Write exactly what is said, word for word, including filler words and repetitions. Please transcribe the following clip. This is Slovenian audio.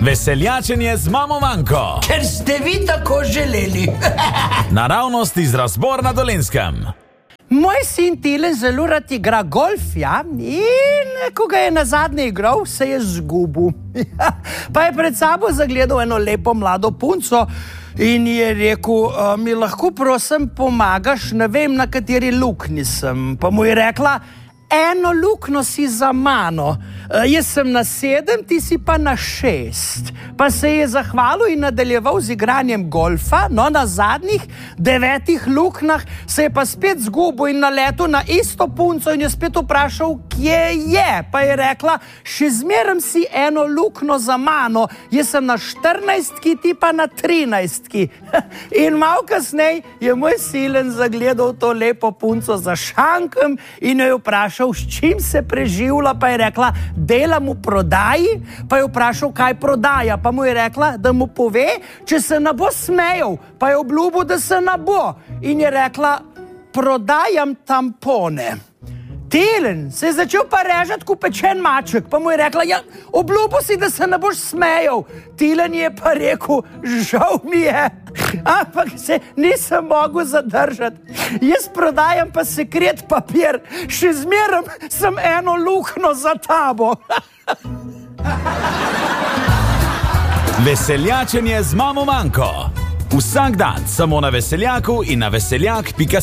Veseljačenje z mamo Manko. Ker ste vi tako želeli. Naravnost iz Razbor na Dolenjskem. Moj sin Tilen zelo rad igra golf, ja, in ko ga je nazadnje igral, se je zgubil. Pa je pred sabo zagledal eno lepo mlado punco in je rekel, mi lahko prosim pomagaš, ne vem, na kateri luknji sem. Pa mu je rekla, eno luknjo si za mano, jaz sem na sedem, ti si pa na šest. Pa se je zahvalil in nadaljeval z igranjem golfa, no na zadnjih devetih luknjah se je pa spet zgubil in naletel na isto punco in je spet vprašal, kje je. Pa je rekla, še zmeraj si eno luknjo za mano, jaz sem na štirinajstki, ti pa na trinajstki. In malo kasneje je moj Silen zagledal to lepo punco za šankom in jo je vprašal, s čim se preživlja, pa je rekla, delam v prodaji, pa je vprašal, kaj prodaja, pa mu je rekla, da mu pove, če se ne bo smejal, pa je obljubil, da se ne bo. In je rekla, prodajam tampone. Tilen se je začel pa režati kot pečen maček, pa mu je rekla, ja, obljubil si, da se ne boš smejal. Tilen je pa rekel, žal mi je, ampak se nisem mogel zadržati. Jaz prodajam pa sekret papir, še zmerom sem eno luknjo za tabo. Veseljačenje z mamo Manko. Vsak dan samo na Veseljaku in na veseljak pika si.